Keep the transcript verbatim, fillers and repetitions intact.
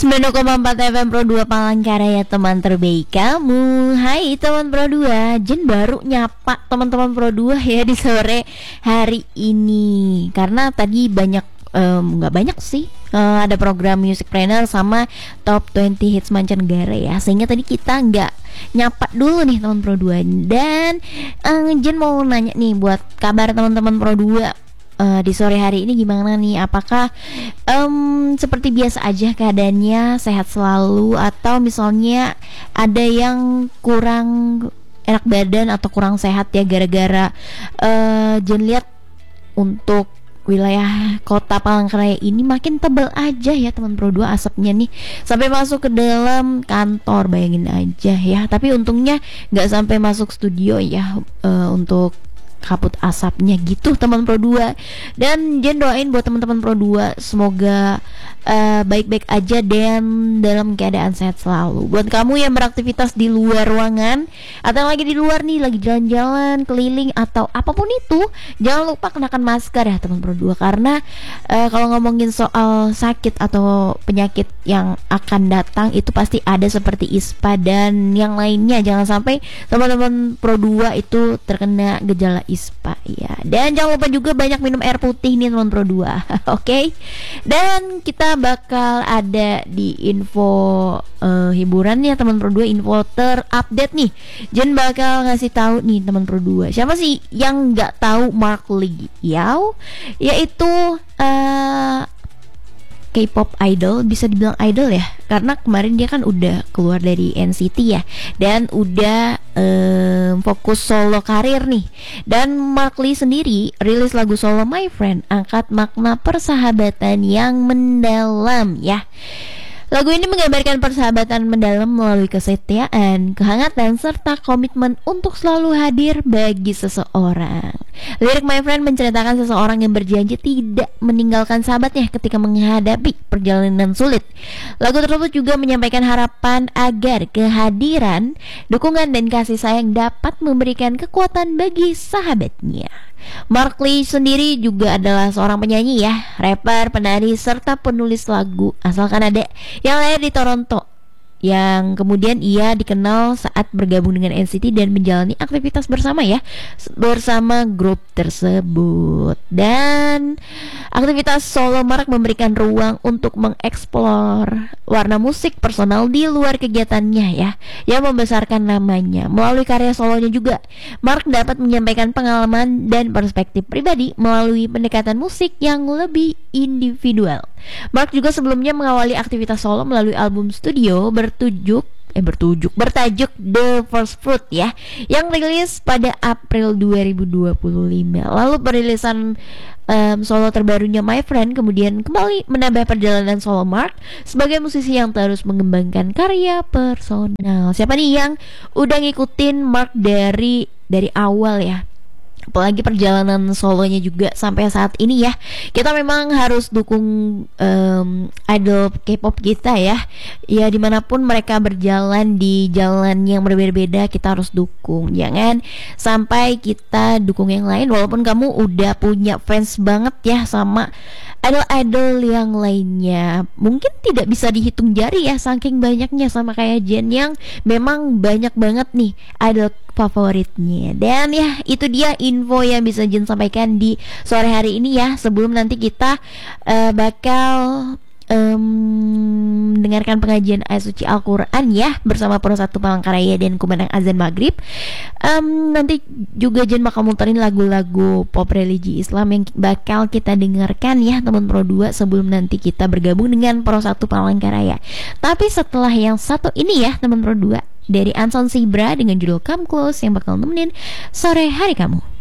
sembilan koma empat F M Pro dua Palangkaraya, teman terbaik kamu. Hai teman Pro dua, Jen baru nyapa teman-teman Pro dua ya di sore hari ini. Karena tadi banyak, um, gak banyak sih, uh, ada program Music Planner sama Top dua puluh Hits Mancanegara ya. Sehingga tadi kita gak nyapa dulu nih teman Pro dua. Dan uh, Jen mau nanya nih buat kabar teman-teman Pro dua. Uh, di sore hari ini gimana nih? Apakah um, seperti biasa aja keadaannya, sehat selalu, atau misalnya ada yang kurang enak badan atau kurang sehat ya gara-gara uh, Jen lihat untuk wilayah kota Palangkaraya ini makin tebal aja ya teman Pro dua asapnya nih sampai masuk ke dalam kantor, bayangin aja ya. Tapi untungnya nggak sampai masuk studio ya, uh, untuk kabut asapnya gitu teman Pro dua. Dan Jen doain buat teman-teman Pro dua semoga uh, baik-baik aja dan dalam keadaan sehat selalu. Buat kamu yang beraktivitas di luar ruangan atau yang lagi di luar nih, lagi jalan-jalan, keliling atau apapun itu, jangan lupa kenakan masker ya teman Pro dua. Karena uh, kalau ngomongin soal sakit atau penyakit yang akan datang itu pasti ada seperti ispa dan yang lainnya. Jangan sampai teman-teman Pro dua itu terkena gejala ispa ya. Dan jangan lupa juga banyak minum air putih nih teman Pro dua. Oke. Okay? Dan kita bakal ada di info uh, hiburan ya teman Pro dua, info terupdate nih. Jen bakal ngasih tahu nih teman Pro dua. Siapa sih yang nggak tahu Mark Lee Yao? Yaitu uh, K-pop idol, bisa dibilang idol ya, karena kemarin dia kan udah keluar dari N C T ya, dan udah um, fokus solo karir nih. Dan Mark Lee sendiri rilis lagu solo My Friend, angkat makna persahabatan yang mendalam ya. Lagu ini menggambarkan persahabatan mendalam melalui kesetiaan, kehangatan, serta komitmen untuk selalu hadir bagi seseorang. Lirik My Friend menceritakan seseorang yang berjanji tidak meninggalkan sahabatnya ketika menghadapi perjalanan sulit. Lagu tersebut juga menyampaikan harapan agar kehadiran, dukungan, dan kasih sayang dapat memberikan kekuatan bagi sahabatnya. Mark Lee sendiri juga adalah seorang penyanyi ya, rapper, penari, serta penulis lagu asal Kanada yang lahir di Toronto, yang kemudian ia dikenal saat bergabung dengan N C T dan menjalani aktivitas bersama ya bersama grup tersebut. Dan aktivitas solo Mark memberikan ruang untuk mengeksplor warna musik personal di luar kegiatannya ya, yang membesarkan namanya. Melalui karya solonya juga, Mark dapat menyampaikan pengalaman dan perspektif pribadi melalui pendekatan musik yang lebih individual. Mark juga sebelumnya mengawali aktivitas solo melalui album studio bertujuk eh bertujuk bertajuk The First Fruit ya, yang rilis pada April dua ribu dua puluh lima. Lalu perilisan um, solo terbarunya My Friend kemudian kembali menambah perjalanan solo Mark sebagai musisi yang terus mengembangkan karya personal. Siapa nih yang udah ngikutin Mark dari dari awal ya, apalagi perjalanan solonya juga sampai saat ini ya, kita memang harus dukung um, idol K-pop kita ya. Ya dimanapun mereka berjalan di jalan yang berbeda-beda, kita harus dukung. Jangan sampai kita dukung yang lain walaupun kamu udah punya fans banget ya sama idol-idol yang lainnya. Mungkin tidak bisa dihitung jari ya, saking banyaknya, sama kayak Jen yang memang banyak banget nih idol favoritnya. Dan ya itu dia info yang bisa Jen sampaikan di sore hari ini ya, sebelum nanti kita uh, bakal um, dengarkan pengajian ayat suci Al-Quran ya bersama Pro satu Palangkaraya dan kumandang azan maghrib. um, Nanti juga Jen bakal muterin lagu-lagu pop religi Islam yang bakal kita dengarkan ya teman Pro dua sebelum nanti kita bergabung dengan Pro satu Palangkaraya. Tapi setelah yang satu ini ya teman Pro dua, dari Anson Sibra dengan judul Come Close yang bakal nemenin sore hari kamu.